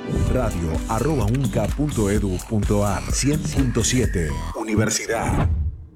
radio@unca.edu.ar. 100.7 Universidad.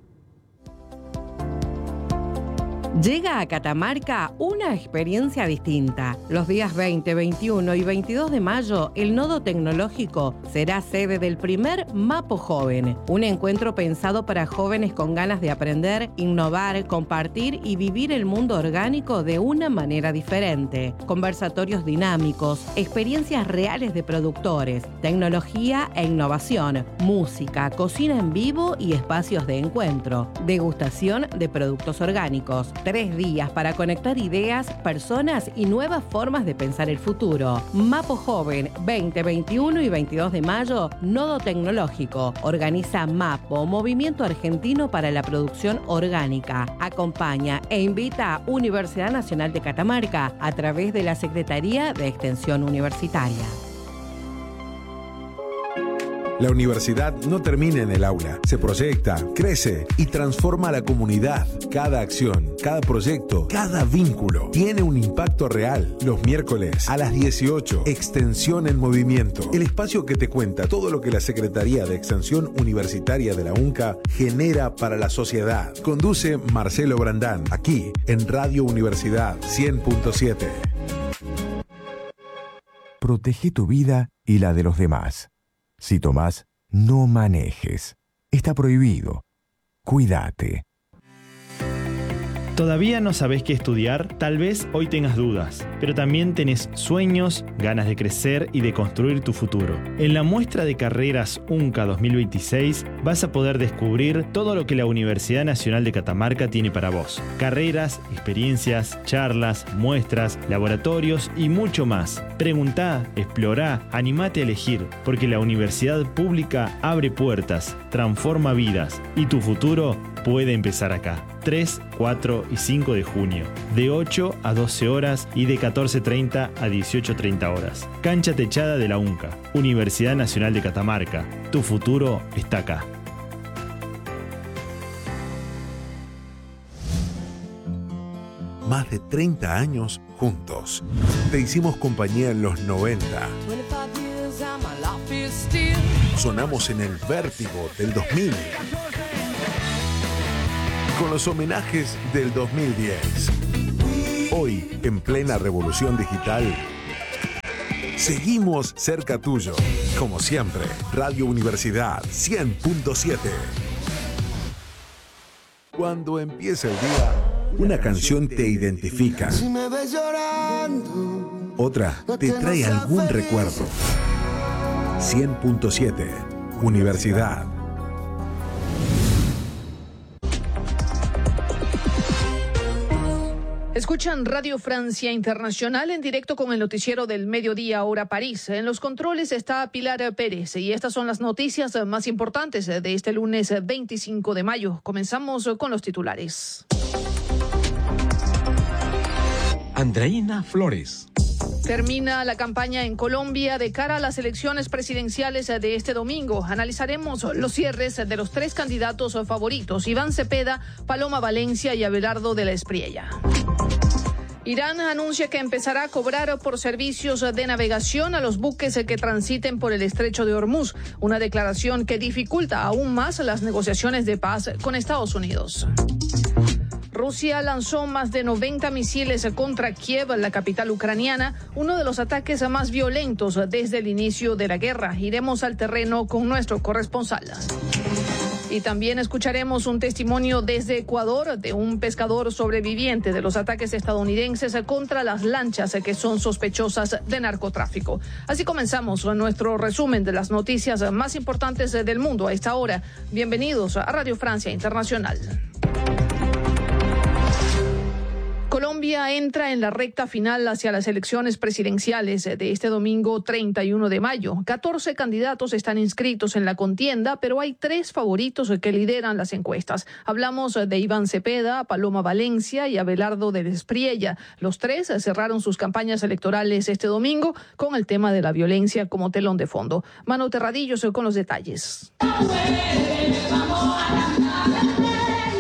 Llega a Catamarca una experiencia distinta. Los días 20, 21 y 22 de mayo, el Nodo Tecnológico será sede del primer Mapo Joven, un encuentro pensado para jóvenes con ganas de aprender, innovar, compartir y vivir el mundo orgánico de una manera diferente. Conversatorios dinámicos, experiencias reales de productores, tecnología e innovación, música, cocina en vivo y espacios de encuentro, degustación de productos orgánicos. 3 días para conectar ideas, personas y nuevas formas de pensar el futuro. Mapo Joven, 20, 21 y 22 de mayo, Nodo Tecnológico. Organiza Mapo, Movimiento Argentino para la Producción Orgánica. Acompaña e invita a Universidad Nacional de Catamarca a través de la Secretaría de Extensión Universitaria. La universidad no termina en el aula, se proyecta, crece y transforma a la comunidad. Cada acción, cada proyecto, cada vínculo tiene un impacto real. Los miércoles a las 18, Extensión en Movimiento, el espacio que te cuenta todo lo que la Secretaría de Extensión Universitaria de la UNCA genera para la sociedad. Conduce Marcelo Brandán, aquí en Radio Universidad 100.7. Protege tu vida y la de los demás. Si tomás, no manejes. Está prohibido. Cuídate. ¿Todavía no sabés qué estudiar? Tal vez hoy tengas dudas, pero también tenés sueños, ganas de crecer y de construir tu futuro. En la muestra de carreras UNCA 2026 vas a poder descubrir todo lo que la Universidad Nacional de Catamarca tiene para vos. Carreras, experiencias, charlas, muestras, laboratorios y mucho más. Preguntá, explorá, animate a elegir, porque la universidad pública abre puertas, transforma vidas y tu futuro puede empezar acá. 3, 4 y 5 de junio, de 8 a 12 horas y de 14:30 a 18:30 horas. Cancha techada de la UNCA, Universidad Nacional de Catamarca. Tu futuro está acá. Más de 30 años juntos. Te hicimos compañía en los 90. Sonamos en el vértigo del 2000. Con los homenajes del 2010. Hoy, en plena revolución digital, seguimos cerca tuyo. Como siempre, Radio Universidad 100.7. Cuando empieza el día, una canción te identifica. Otra te trae algún recuerdo. 100.7 Universidad. Escuchan Radio Francia Internacional en directo con el noticiero del mediodía, hora París. En los controles está Pilar Pérez y estas son las noticias más importantes de este lunes 25 de mayo. Comenzamos con los titulares. Andreina Flores. Termina la campaña en Colombia de cara a las elecciones presidenciales de este domingo. Analizaremos los cierres de los 3 candidatos favoritos: Iván Cepeda, Paloma Valencia y Abelardo de la Espriella. Irán anuncia que empezará a cobrar por servicios de navegación a los buques que transiten por el estrecho de Hormuz, una declaración que dificulta aún más las negociaciones de paz con Estados Unidos. Rusia lanzó más de 90 misiles contra Kiev, la capital ucraniana, uno de los ataques más violentos desde el inicio de la guerra. Iremos al terreno con nuestro corresponsal. Y también escucharemos un testimonio desde Ecuador de un pescador sobreviviente de los ataques estadounidenses contra las lanchas que son sospechosas de narcotráfico. Así comenzamos nuestro resumen de las noticias más importantes del mundo a esta hora. Bienvenidos a Radio Francia Internacional. Colombia entra en la recta final hacia las elecciones presidenciales de este domingo 31 de mayo. 14 candidatos están inscritos en la contienda, pero hay 3 favoritos que lideran las encuestas. Hablamos de Iván Cepeda, Paloma Valencia y Abelardo de la Espriella. Los 3 cerraron sus campañas electorales este domingo con el tema de la violencia como telón de fondo. Mano Terradillos con los detalles.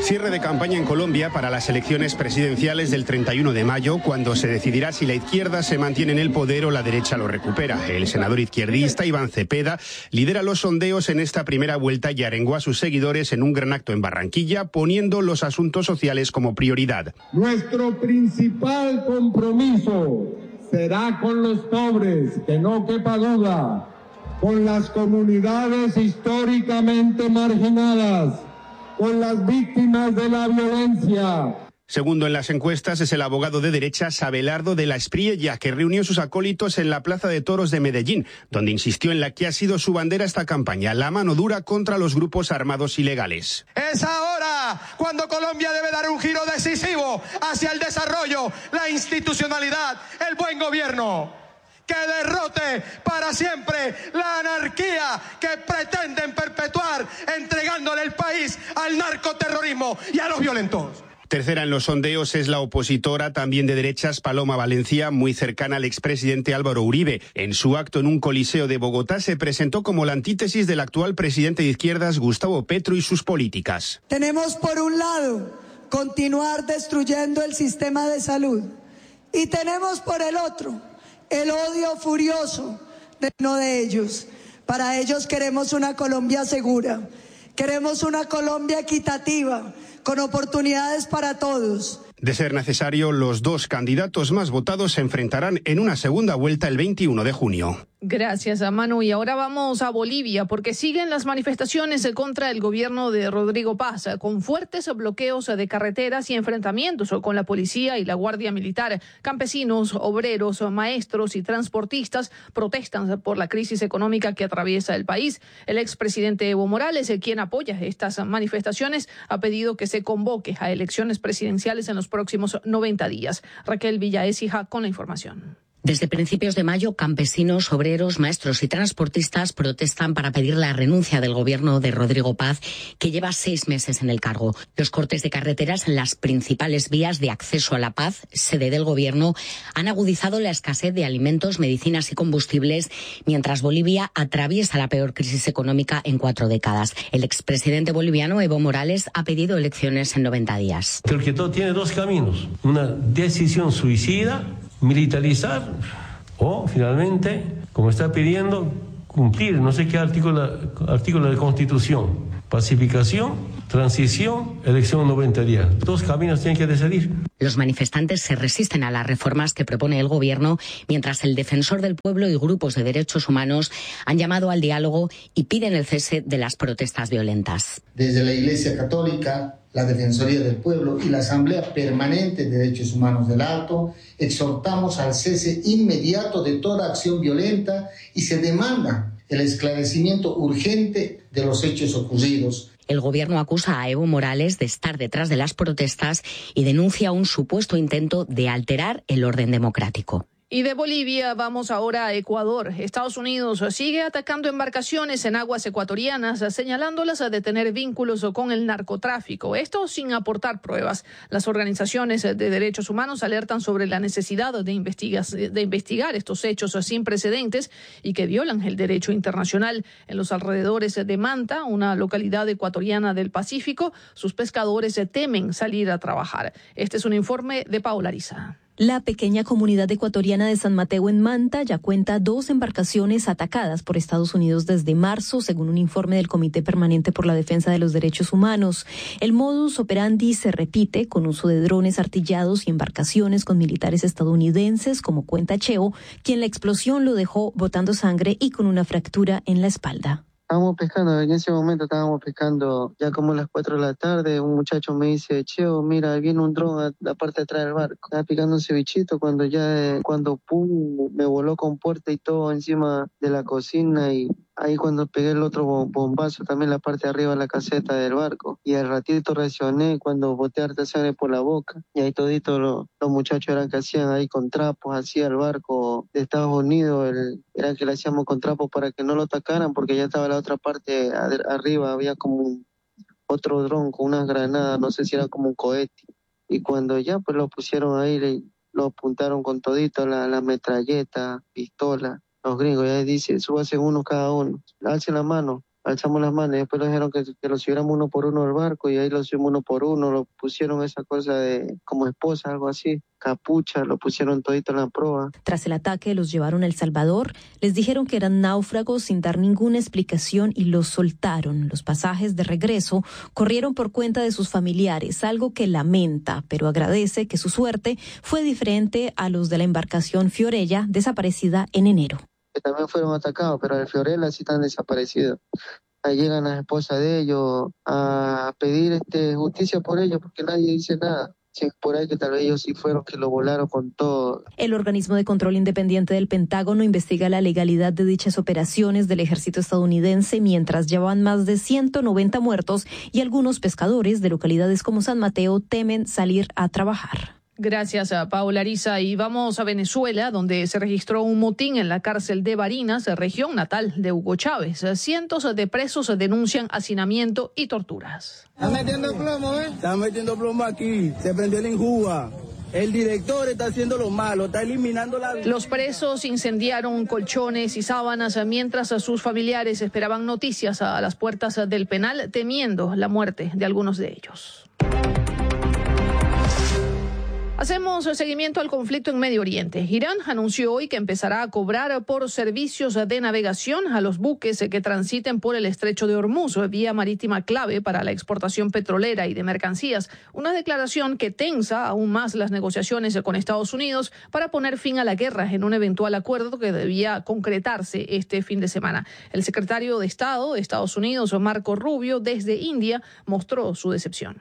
Cierre de campaña en Colombia para las elecciones presidenciales del 31 de mayo, cuando se decidirá si la izquierda se mantiene en el poder o la derecha lo recupera. El senador izquierdista Iván Cepeda lidera los sondeos en esta primera vuelta y arengó a sus seguidores en un gran acto en Barranquilla, poniendo los asuntos sociales como prioridad. Nuestro principal compromiso será con los pobres, que no quepa duda, con las comunidades históricamente marginadas, con las víctimas de la violencia. Segundo en las encuestas es el abogado de derechas Abelardo de la Espriella, que reunió a sus acólitos en la Plaza de Toros de Medellín, donde insistió en la que ha sido su bandera esta campaña, la mano dura contra los grupos armados ilegales. Es ahora cuando Colombia debe dar un giro decisivo hacia el desarrollo, la institucionalidad, el buen gobierno, que derrote para siempre la anarquía que pretenden perpetuar entregándole el país al narcoterrorismo y a los violentos. Tercera en los sondeos es la opositora, también de derechas, Paloma Valencia, muy cercana al expresidente Álvaro Uribe. En su acto en un coliseo de Bogotá se presentó como la antítesis del actual presidente de izquierdas, Gustavo Petro, y sus políticas. Tenemos por un lado continuar destruyendo el sistema de salud y tenemos por el otro el odio furioso de uno de ellos. Para ellos queremos una Colombia segura, queremos una Colombia equitativa, con oportunidades para todos. De ser necesario, los dos candidatos más votados se enfrentarán en una segunda vuelta el 21 de junio. Gracias, Manu. Y ahora vamos a Bolivia, porque siguen las manifestaciones contra el gobierno de Rodrigo Paz, con fuertes bloqueos de carreteras y enfrentamientos con la policía y la Guardia Militar. Campesinos, obreros, maestros y transportistas protestan por la crisis económica que atraviesa el país. El expresidente Evo Morales, quien apoya estas manifestaciones, ha pedido que se convoque a elecciones presidenciales en los próximos 90 días. Raquel Villaécija con la información. Desde principios de mayo, campesinos, obreros, maestros y transportistas protestan para pedir la renuncia del gobierno de Rodrigo Paz, que lleva 6 meses en el cargo. Los cortes de carreteras en las principales vías de acceso a La Paz, sede del gobierno, han agudizado la escasez de alimentos, medicinas y combustibles, mientras Bolivia atraviesa la peor crisis económica en 4 décadas. El expresidente boliviano Evo Morales ha pedido elecciones en 90 días. Creo que todo tiene 2 caminos. Una decisión suicida, militarizar, o finalmente, como está pidiendo, cumplir no sé qué artículo de Constitución, pacificación, transición, elección 90 días. 2 caminos tienen que decidir. Los manifestantes se resisten a las reformas que propone el gobierno, mientras el defensor del pueblo y grupos de derechos humanos han llamado al diálogo y piden el cese de las protestas violentas. Desde la Iglesia Católica, la Defensoría del Pueblo y la Asamblea Permanente de Derechos Humanos del Alto, exhortamos al cese inmediato de toda acción violenta y se demanda el esclarecimiento urgente de los hechos ocurridos. El gobierno acusa a Evo Morales de estar detrás de las protestas y denuncia un supuesto intento de alterar el orden democrático. Y de Bolivia vamos ahora a Ecuador. Estados Unidos sigue atacando embarcaciones en aguas ecuatorianas, señalándolas de tener vínculos con el narcotráfico. Esto sin aportar pruebas. Las organizaciones de derechos humanos alertan sobre la necesidad de investigar estos hechos sin precedentes y que violan el derecho internacional. En los alrededores de Manta, una localidad ecuatoriana del Pacífico, sus pescadores temen salir a trabajar. Este es un informe de Paola Ariza. La pequeña comunidad ecuatoriana de San Mateo en Manta ya cuenta 2 embarcaciones atacadas por Estados Unidos desde marzo, según un informe del Comité Permanente por la Defensa de los Derechos Humanos. El modus operandi se repite con uso de drones artillados y embarcaciones con militares estadounidenses, como cuenta Cheo, quien la explosión lo dejó botando sangre y con una fractura en la espalda. Estábamos pescando, en ese momento estábamos pescando ya como a las 4 de la tarde. Un muchacho me dice, Cheo, mira, viene un dron a la parte de atrás del barco. Estaba picando un cevichito cuando me voló con puerta y todo encima de la cocina, y ahí cuando pegué el otro bombazo también la parte de arriba de la caseta del barco. Y al ratito reaccioné cuando boté harta sangre por la boca. Y ahí todito los muchachos eran que hacían ahí con trapos, hacía el barco de Estados Unidos, era que le hacíamos con trapos para que no lo atacaran, porque ya estaba la otra parte arriba, había como otro dron con unas granadas, no sé si era como un cohete. Y cuando ya pues lo pusieron ahí, lo apuntaron con todito, la metralleta, pistola. Los gringos ya dicen, súbase uno cada uno, alcen la mano. alzamos las manos y después nos dijeron que lo subiéramos uno por uno al barco y ahí lo subimos uno por uno, lo pusieron esa cosa de como esposa, algo así, capucha, lo pusieron todito en la proa. Tras el ataque los llevaron a El Salvador, les dijeron que eran náufragos sin dar ninguna explicación y los soltaron. Los pasajes de regreso corrieron por cuenta de sus familiares, algo que lamenta, pero agradece que su suerte fue diferente a los de la embarcación Fiorella, desaparecida en enero. Que también fueron atacados, pero el Fiorella sí están desaparecidos. Ahí llegan las esposas de ellos a pedir justicia por ellos, porque nadie dice nada. Sí, por ahí que tal vez ellos sí fueron que lo volaron con todo. El organismo de control independiente del Pentágono investiga la legalidad de dichas operaciones del ejército estadounidense, mientras llevan más de 190 muertos y algunos pescadores de localidades como San Mateo temen salir a trabajar. Gracias a Paula Ariza. Y vamos a Venezuela, donde se registró un motín en la cárcel de Barinas, región natal de Hugo Chávez. Cientos de presos denuncian hacinamiento y torturas. Están metiendo plomo, ¿eh? Están metiendo plomo aquí. Se prendió el enjuga. El director está haciendo lo malo, está eliminando la... Los presos incendiaron colchones y sábanas mientras sus familiares esperaban noticias a las puertas del penal, temiendo la muerte de algunos de ellos. Hacemos seguimiento al conflicto en Medio Oriente. Irán anunció hoy que empezará a cobrar por servicios de navegación a los buques que transiten por el estrecho de Hormuz, vía marítima clave para la exportación petrolera y de mercancías. Una declaración que tensa aún más las negociaciones con Estados Unidos para poner fin a la guerra en un eventual acuerdo que debía concretarse este fin de semana. El secretario de Estado de Estados Unidos, Marco Rubio, desde India, mostró su decepción.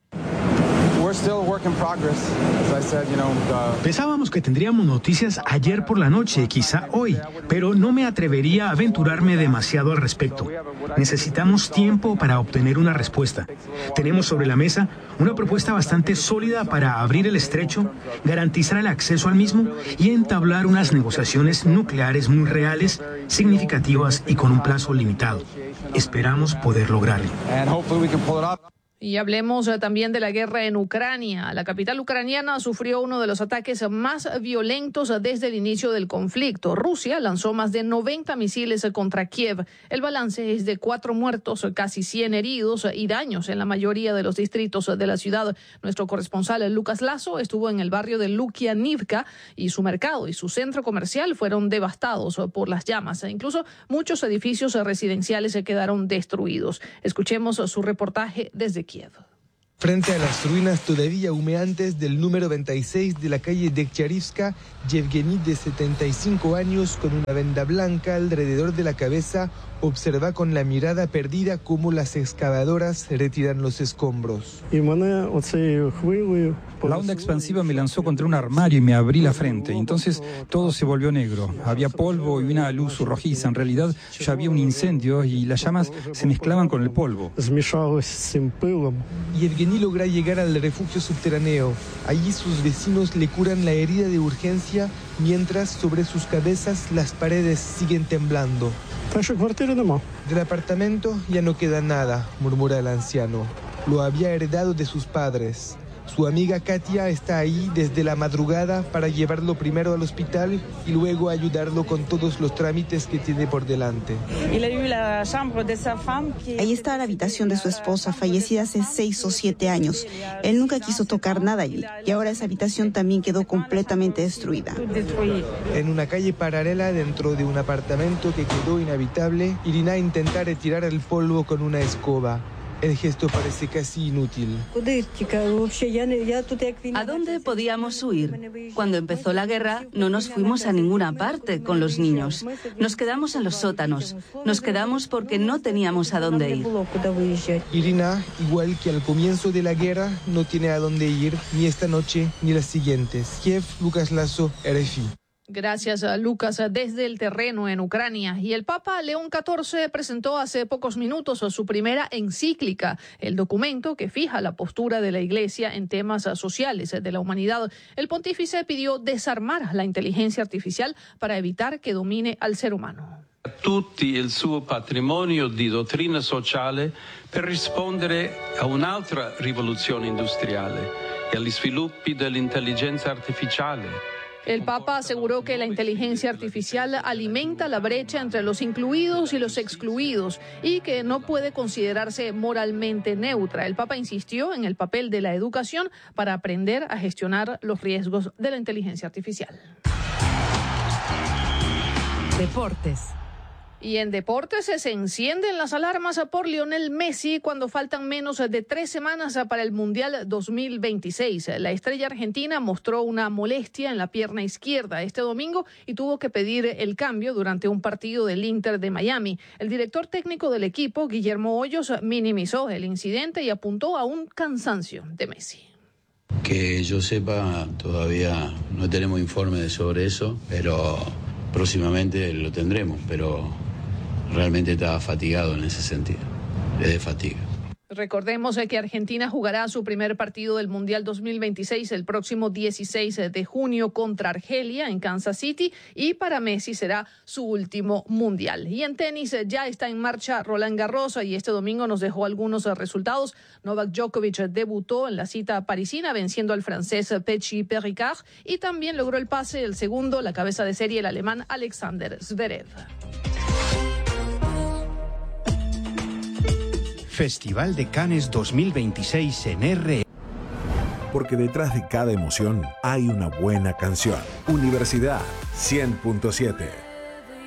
Pensábamos que tendríamos noticias ayer por la noche, quizá hoy, pero no me atrevería a aventurarme demasiado al respecto. Necesitamos tiempo para obtener una respuesta. Tenemos sobre la mesa una propuesta bastante sólida para abrir el estrecho, garantizar el acceso al mismo y entablar unas negociaciones nucleares muy reales, significativas y con un plazo limitado. Esperamos poder lograrlo. Y hablemos también de la guerra en Ucrania. La capital ucraniana sufrió uno de los ataques más violentos desde el inicio del conflicto. Rusia lanzó más de 90 misiles contra Kiev. El balance es de 4 muertos, casi 100 heridos y daños en la mayoría de los distritos de la ciudad. Nuestro corresponsal Lucas Lazo estuvo en el barrio de Lukianivka y su mercado y su centro comercial fueron devastados por las llamas. Incluso muchos edificios residenciales se quedaron destruidos. Escuchemos su reportaje desde Kiev. Frente a las ruinas todavía humeantes del número 26 de la calle Dektyarivska, Yevgeny, de 75 años, con una venda blanca alrededor de la cabeza, observa con la mirada perdida cómo las excavadoras retiran los escombros. La onda expansiva me lanzó contra un armario y me abrí la frente. Entonces todo se volvió negro. Había polvo y una luz rojiza. En realidad ya había un incendio y las llamas se mezclaban con el polvo. Yevgeny logra llegar al refugio subterráneo. Allí sus vecinos le curan la herida de urgencia, mientras sobre sus cabezas las paredes siguen temblando. Del apartamento ya no queda nada, murmura el anciano. Lo había heredado de sus padres. Su amiga Katia está ahí desde la madrugada para llevarlo primero al hospital y luego ayudarlo con todos los trámites que tiene por delante. Ahí está la habitación de su esposa, fallecida hace 6 o 7 años. Él nunca quiso tocar nada allí y ahora esa habitación también quedó completamente destruida. En una calle paralela dentro de un apartamento que quedó inhabitable, Irina intenta retirar el polvo con una escoba. El gesto parece casi inútil. ¿A dónde podíamos huir? Cuando empezó la guerra no nos fuimos a ninguna parte con los niños. Nos quedamos en los sótanos. Nos quedamos porque no teníamos a dónde ir. Irina, igual que al comienzo de la guerra, no tiene a dónde ir ni esta noche ni las siguientes. Kiev, Lucas Lazo, RFI. Gracias, Lucas. Desde el terreno en Ucrania. Y el Papa León XIV presentó hace pocos minutos su primera encíclica, el documento que fija la postura de la Iglesia en temas sociales de la humanidad. El pontífice pidió desarmar la inteligencia artificial para evitar que domine al ser humano. A tutti il suo patrimonio di dottrina sociale per rispondere a un'altra rivoluzione industriale e agli sviluppi dell'intelligenza artificiale. El Papa aseguró que la inteligencia artificial alimenta la brecha entre los incluidos y los excluidos y que no puede considerarse moralmente neutra. El Papa insistió en el papel de la educación para aprender a gestionar los riesgos de la inteligencia artificial. Deportes. Y en deportes se encienden las alarmas por Lionel Messi cuando faltan menos de 3 semanas para el Mundial 2026. La estrella argentina mostró una molestia en la pierna izquierda este domingo y tuvo que pedir el cambio durante un partido del Inter de Miami. El director técnico del equipo, Guillermo Hoyos, minimizó el incidente y apuntó a un cansancio de Messi. Que yo sepa, todavía no tenemos informes sobre eso, pero próximamente lo tendremos, pero realmente estaba fatigado en ese sentido, es de fatiga. Recordemos que Argentina jugará su primer partido del Mundial 2026 el próximo 16 de junio contra Argelia en Kansas City y para Messi será su último Mundial. Y en tenis ya está en marcha Roland Garros y este domingo nos dejó algunos resultados. Novak Djokovic debutó en la cita parisina venciendo al francés Pechi Perricard y también logró el pase el segundo, la cabeza de serie, el alemán Alexander Zverev. Festival de Cannes 2026 en RE. Porque detrás de cada emoción hay una buena canción. Universidad 100.7.